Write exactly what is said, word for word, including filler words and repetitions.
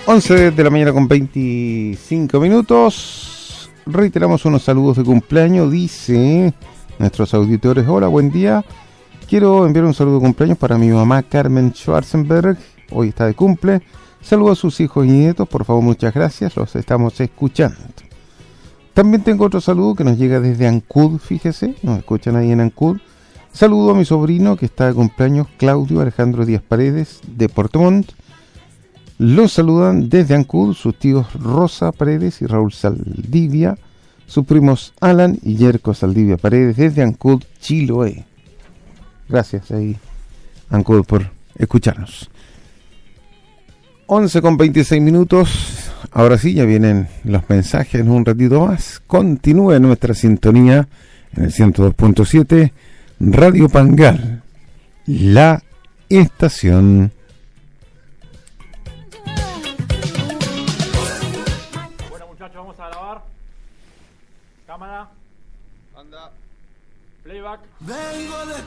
once de la mañana con veinticinco minutos. Reiteramos unos saludos de cumpleaños. Dice nuestros auditores: hola, buen día. Quiero enviar un saludo de cumpleaños para mi mamá Carmen Schwarzenberg. Hoy está de cumple. Saludo a sus hijos y nietos. Por favor, muchas gracias. Los estamos escuchando. También tengo otro saludo que nos llega desde Ancud. Fíjese, nos escuchan ahí en Ancud. Saludo a mi sobrino que está de cumpleaños, Claudio Alejandro Díaz Paredes, de Puerto Montt. Los saludan desde Ancud sus tíos Rosa Paredes y Raúl Saldivia, sus primos Alan y Yerko Saldivia Paredes, desde Ancud, Chiloé. Gracias ahí, Ancud, por escucharnos. once con veintiséis minutos. Ahora sí, ya vienen los mensajes en un ratito más. Continúe nuestra sintonía en el ciento dos punto siete, Radio Pangal, la estación. Bueno, muchachos, vamos a grabar. Cámara. Anda. Playback. Vengo de